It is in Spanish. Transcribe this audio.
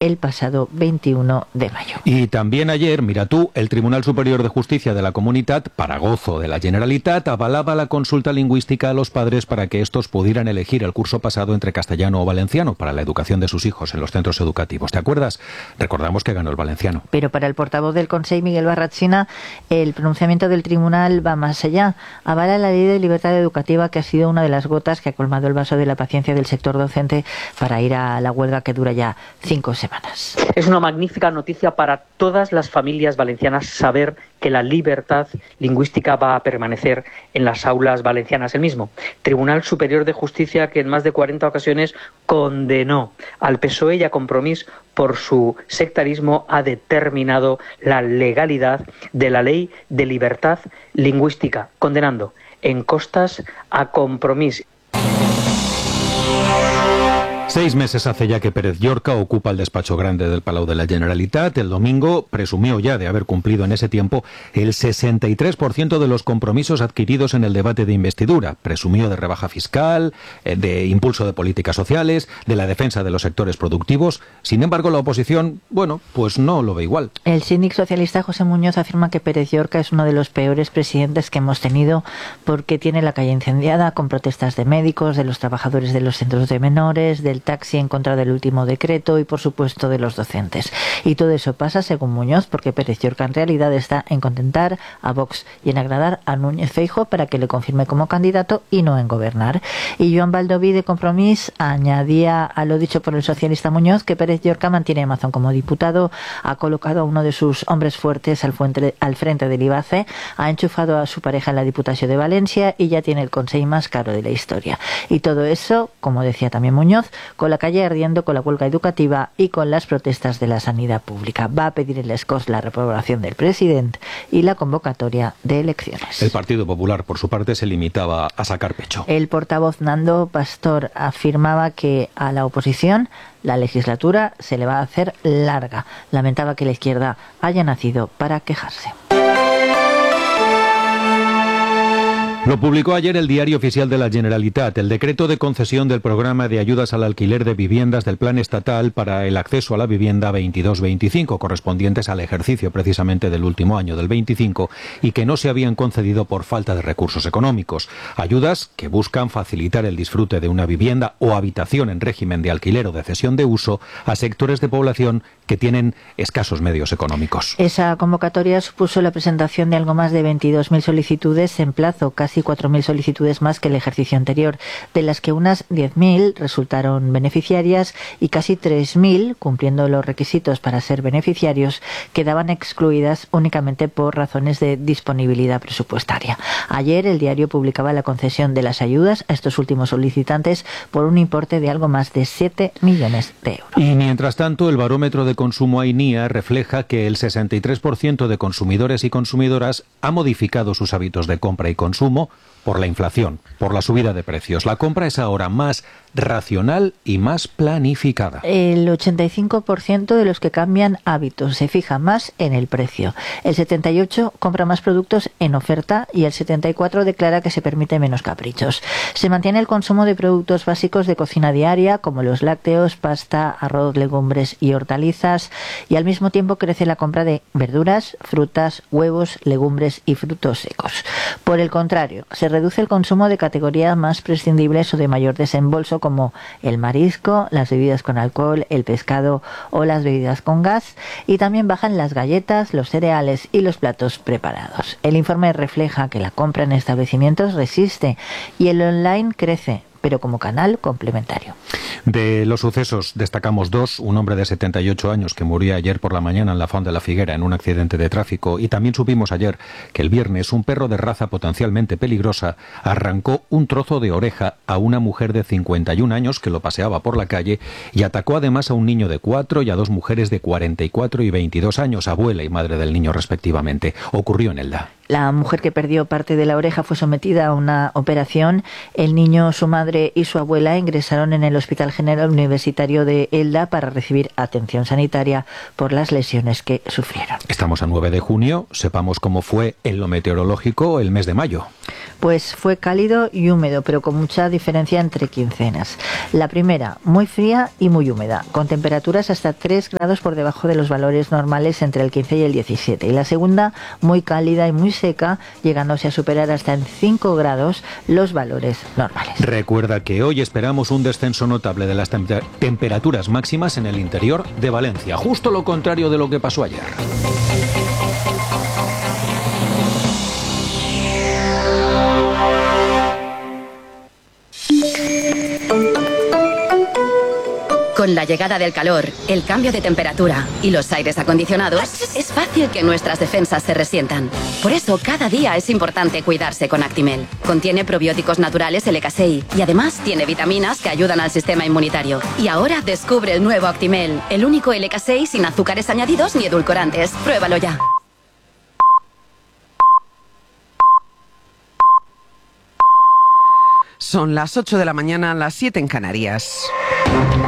el pasado 21 de mayo. Y también ayer, mira tú, el Tribunal Superior de Justicia de la Comunitat, para gozo de la Generalitat, avalaba la consulta lingüística a los padres para que estos pudieran elegir el curso pasado entre castellano o valenciano para la educación de sus hijos en los centros educativos. ¿Te acuerdas? Recordamos que ganó el valenciano. Pero para el portavoz del Consell, Miguel Barratsina, el pronunciamiento del tribunal va más allá. Avala la ley de libertad educativa, que ha sido una de las gotas que ha colmado el vaso de la paciencia del sector docente para ir a la huelga que dura ya 5 semanas. Es una magnífica noticia para todas las familias valencianas saber que la libertad lingüística va a permanecer en las aulas valencianas. El mismo Tribunal Superior de Justicia, que en más de 40 ocasiones condenó al PSOE y a Compromís por su sectarismo, ha determinado la legalidad de la ley de libertad lingüística, condenando en costas a Compromís. 6 meses hace ya que Pérez Llorca ocupa el despacho grande del Palau de la Generalitat. El domingo presumió ya de haber cumplido en ese tiempo el 63% de los compromisos adquiridos en el debate de investidura. Presumió de rebaja fiscal, de impulso de políticas sociales, de la defensa de los sectores productivos. Sin embargo, la oposición, bueno, pues no lo ve igual. El síndic socialista José Muñoz afirma que Pérez Llorca es uno de los peores presidentes que hemos tenido porque tiene la calle incendiada con protestas de médicos, de los trabajadores de los centros de menores, del taxi en contra del último decreto y, por supuesto, de los docentes. Y todo eso pasa, según Muñoz, porque Pérez Llorca en realidad está en contentar a Vox y en agradar a Núñez Feijóo para que le confirme como candidato y no en gobernar. Y Joan Baldoví, de Compromís, añadía a lo dicho por el socialista Muñoz que Pérez Llorca mantiene a Mazón como diputado, ha colocado a uno de sus hombres fuertes al frente del IBACE, ha enchufado a su pareja en la Diputación de Valencia y ya tiene el Consell más caro de la historia. Y todo eso, como decía también Muñoz, con la calle ardiendo, con la huelga educativa y con las protestas de la sanidad pública. Va a pedir en les Corts la reprobación del presidente y la convocatoria de elecciones. El Partido Popular, por su parte, se limitaba a sacar pecho. El portavoz Nando Pastor afirmaba que a la oposición la legislatura se le va a hacer larga. Lamentaba que la izquierda haya nacido para quejarse. Lo publicó ayer el Diario Oficial de la Generalitat, el decreto de concesión del programa de ayudas al alquiler de viviendas del Plan Estatal para el acceso a la vivienda 22-25, correspondientes al ejercicio precisamente del último año, del 25, y que no se habían concedido por falta de recursos económicos. Ayudas que buscan facilitar el disfrute de una vivienda o habitación en régimen de alquiler o de cesión de uso a sectores de población que tienen escasos medios económicos. Esa convocatoria supuso la presentación de algo más de 22.000 solicitudes en plazo, casi 4.000 solicitudes más que el ejercicio anterior, de las que unas 10.000 resultaron beneficiarias y casi 3.000, cumpliendo los requisitos para ser beneficiarios, quedaban excluidas únicamente por razones de disponibilidad presupuestaria. Ayer el diario publicaba la concesión de las ayudas a estos últimos solicitantes por un importe de algo más de 7 millones de euros. Y mientras tanto, el barómetro de consumo AINIA refleja que el 63% de consumidores y consumidoras ha modificado sus hábitos de compra y consumo por la inflación, por la subida de precios. La compra es ahora más racional y más planificada. El 85% de los que cambian hábitos se fija más en el precio. El 78% compra más productos en oferta y el 74% declara que se permite menos caprichos. Se mantiene el consumo de productos básicos de cocina diaria, como los lácteos, pasta, arroz, legumbres y hortalizas, y al mismo tiempo crece la compra de verduras, frutas, huevos, legumbres y frutos secos. Por el contrario, se reduce el consumo de categorías más prescindibles o de mayor desembolso, como el marisco, las bebidas con alcohol, el pescado o las bebidas con gas, y también bajan las galletas, los cereales y los platos preparados. El informe refleja que la compra en establecimientos resiste y el online crece, pero como canal complementario. De los sucesos destacamos dos: un hombre de 78 años que murió ayer por la mañana en la Font de la Figuera en un accidente de tráfico, y también supimos ayer que el viernes un perro de raza potencialmente peligrosa arrancó un trozo de oreja a una mujer de 51 años que lo paseaba por la calle y atacó además a un niño de 4 y a dos mujeres de 44 y 22 años, abuela y madre del niño respectivamente. Ocurrió en Elda. La mujer que perdió parte de la oreja fue sometida a una operación. El niño, su madre y su abuela ingresaron en el Hospital General Universitario de Elda para recibir atención sanitaria por las lesiones que sufrieron. Estamos a 9 de junio. Sepamos cómo fue en lo meteorológico el mes de mayo. Pues fue cálido y húmedo, pero con mucha diferencia entre quincenas. La primera, muy fría y muy húmeda, con temperaturas hasta 3 grados por debajo de los valores normales entre el 15 y el 17. Y la segunda, muy cálida y muy seca, llegándose a superar hasta en 5 grados los valores normales. Recuerda que hoy esperamos un descenso notable de las temperaturas máximas en el interior de Valencia, justo lo contrario de lo que pasó ayer. Con la llegada del calor, el cambio de temperatura y los aires acondicionados, es fácil que nuestras defensas se resientan. Por eso, cada día es importante cuidarse con Actimel. Contiene probióticos naturales LK6 y además tiene vitaminas que ayudan al sistema inmunitario. Y ahora descubre el nuevo Actimel, el único LK6 sin azúcares añadidos ni edulcorantes. Pruébalo ya. Son las 8 de la mañana, las 7 en Canarias.